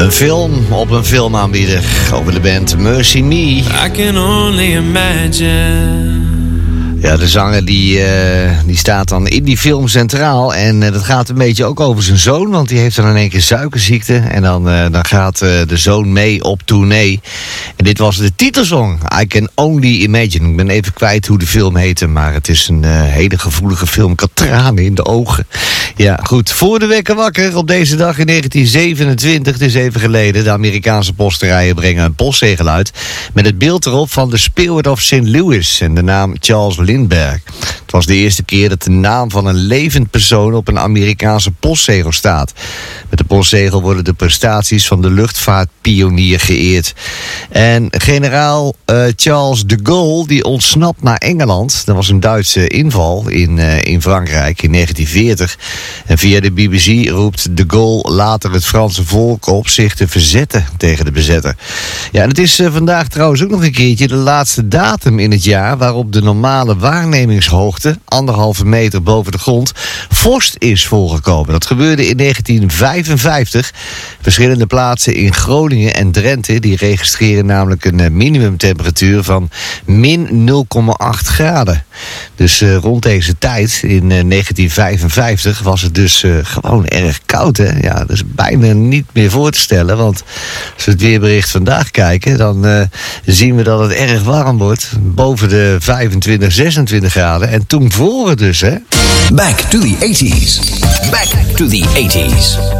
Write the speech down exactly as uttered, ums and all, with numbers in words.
Een film op een filmaanbieder over de band Mercy Me. I can only imagine. Ja, de zanger die, uh, die staat dan in die film centraal. En uh, dat gaat een beetje ook over zijn zoon. Want die heeft dan in één keer suikerziekte. En dan, uh, dan gaat uh, de zoon mee op tournee. En dit was de titelsong. I Can Only Imagine. Ik ben even kwijt hoe de film heette. Maar het is een uh, hele gevoelige film. Ik had tranen in de ogen. Ja, goed. Voor de wekker wakker op deze dag in negentien zevenentwintig. Het is even geleden. De Amerikaanse posterijen brengen een postzegel uit. Met het beeld erop van de Spirit of Saint Louis. En de naam Charles Lindbergh. Het was de eerste keer dat de naam van een levend persoon op een Amerikaanse postzegel staat. Met de postzegel worden de prestaties van de luchtvaartpionier geëerd. En generaal uh, Charles de Gaulle die ontsnapt naar Engeland. Dat was een Duitse inval in, uh, in Frankrijk in negentien veertig. En via de B B C roept de Gaulle later het Franse volk op zich te verzetten tegen de bezetter. Ja, en het is uh, vandaag trouwens ook nog een keertje de laatste datum in het jaar waarop de normale waarnemingshoogte, anderhalve meter boven de grond, vorst is voorgekomen. Dat gebeurde in negentien vijfenvijftig. Verschillende plaatsen in Groningen en Drenthe die registreren namelijk een minimumtemperatuur van min nul komma acht graden. Dus uh, rond deze tijd, in uh, negentien vijfenvijftig, was het dus uh, gewoon erg koud. Hè? Ja, dat is bijna niet meer voor te stellen. Want als we het weerbericht vandaag kijken, dan uh, zien we dat het erg warm wordt. Boven de vijfentwintig, zesentwintig graden. En toen vroor het dus, hè? Back to the eighties. Back to the eighties.